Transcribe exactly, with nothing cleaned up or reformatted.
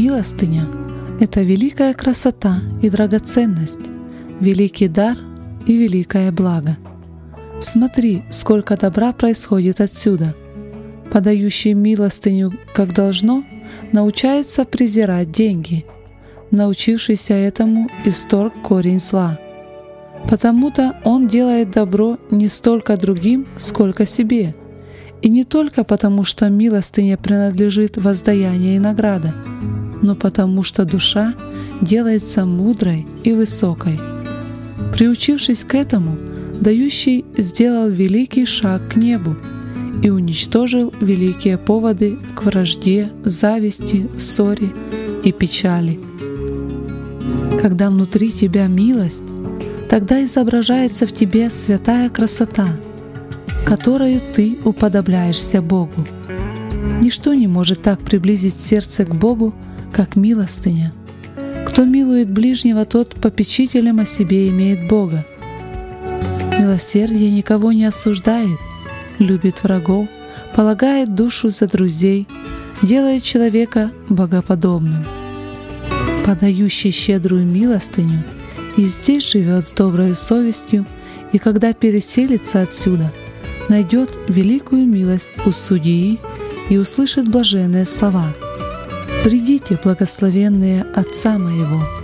Милостыня — это великая красота и драгоценность, великий дар и великое благо. Смотри, сколько добра происходит отсюда. Подающий милостыню, как должно, научается презирать деньги. Научившийся этому, исторг корень зла. Потому-то он делает добро не столько другим, сколько себе, и не только потому, что милостыне принадлежит воздаяние и награда, но потому что душа делается мудрой и высокой. Приучившись к этому, дающий сделал великий шаг к небу и уничтожил великие поводы к вражде, зависти, ссоре и печали. Когда внутри тебя милость, тогда изображается в тебе святая красота, которою ты уподобляешься Богу. Ничто не может так приблизить сердце к Богу, как милостыня. Кто милует ближнего, тот попечителем о себе имеет Бога. Милосердие никого не осуждает, любит врагов, полагает душу за друзей, делает человека богоподобным. Подающий щедрую милостыню и здесь живет с доброй совестью, и когда переселится отсюда, найдет великую милость у судьи и услышит блаженные слова: «Придите, благословенные Отца Моего».